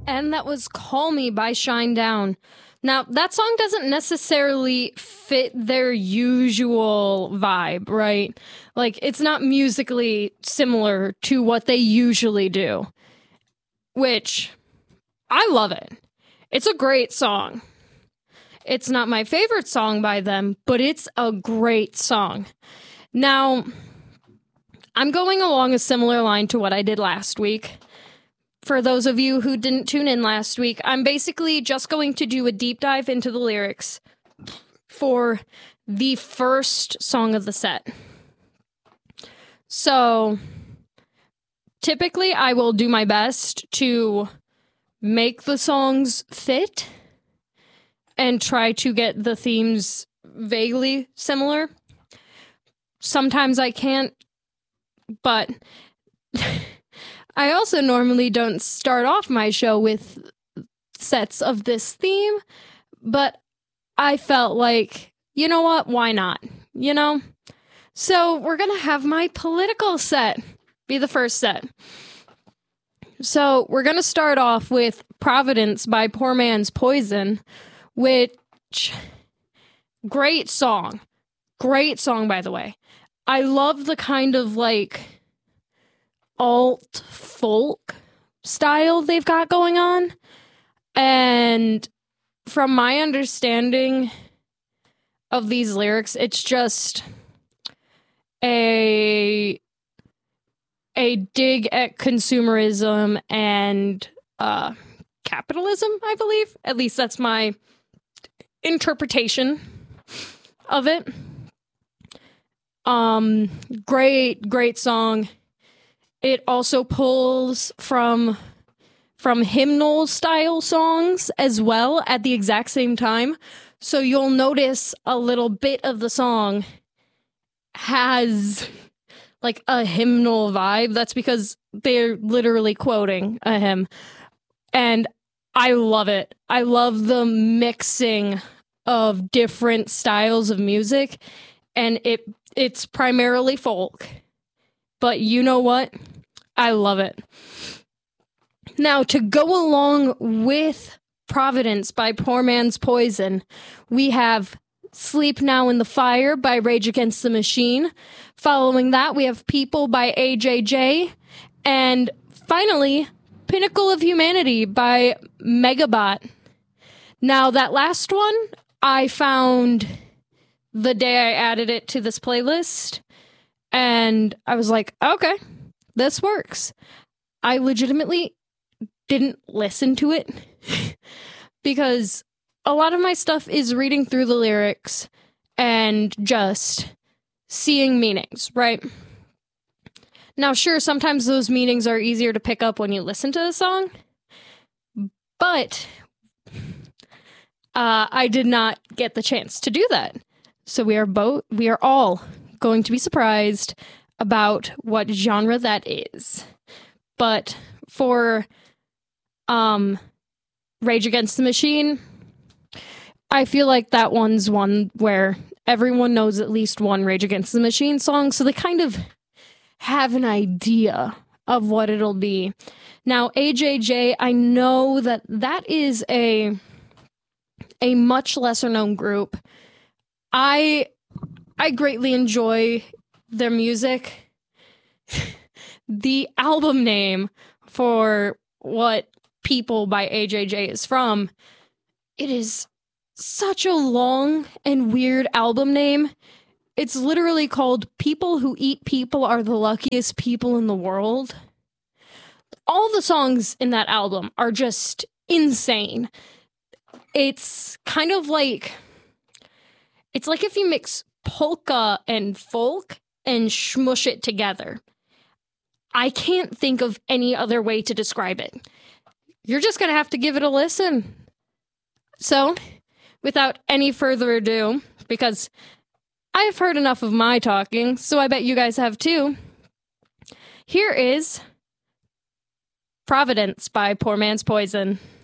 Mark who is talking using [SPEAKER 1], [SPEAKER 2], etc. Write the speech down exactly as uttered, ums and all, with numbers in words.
[SPEAKER 1] And that was Call Me by Shinedown. Now, that song doesn't necessarily fit their usual vibe, right? Like, it's not musically similar to what they usually do, which I love it. It's a great song. It's not my favorite song by them, but it's a great song. Now, I'm going along a similar line to what I did last week. For those of you who didn't tune in last week, I'm basically just going to do a deep dive into the lyrics for the first song of the set. So, typically, I will do my best to make the songs fit and try to get the themes vaguely similar. Sometimes I can't, but I also normally don't start off my show with sets of this theme, but I felt like, you know what, why not? You know? So we're gonna have my political set be the first set. So we're gonna start off with Providence by Poor Man's Poison, which, great song. Great song, by the way. I love the kind of, like, alt folk style they've got going on. And from my understanding of these lyrics, it's just a a dig at consumerism and uh, capitalism, I believe. At least that's my interpretation of it. Um, great, great song. It also pulls from from hymnal style songs as well at the exact same time. So you'll notice a little bit of the song has like a hymnal vibe. That's because they're literally quoting a hymn. And I love it. I love the mixing of different styles of music. And it it's primarily folk. But you know what? I love it. Now, to go along with Providence by Poor Man's Poison, we have Sleep Now in the Fire by Rage Against the Machine. Following that, we have People by A J J. And finally, Pinnacle of Humanity by Megabot. Now, that last one, I found the day I added it to this playlist. And I was like, okay, this works. I legitimately didn't listen to it because a lot of my stuff is reading through the lyrics and just seeing meanings, right? Now, sure, sometimes those meanings are easier to pick up when you listen to the song, but uh, I did not get the chance to do that. So we are both, we are all going to be surprised about what genre that is. But for um, Rage Against the Machine, I feel like that one's one where everyone knows at least one Rage Against the Machine song, so they kind of have an idea of what it'll be. Now, A J J, I know that that is a a much lesser known group. I I greatly enjoy their music. The album name for what People by A J J is from, it is such a long and weird album name. It's literally called People Who Eat People Are the Luckiest People in the World. All the songs in that album are just insane. It's kind of like, it's like if you mix polka and folk and smush it together. I can't think of any other way to describe it. You're just going to have to give it a listen. So, without any further ado, because I've heard enough of my talking, so I bet you guys have too, here is Providence by Poor Man's Poison.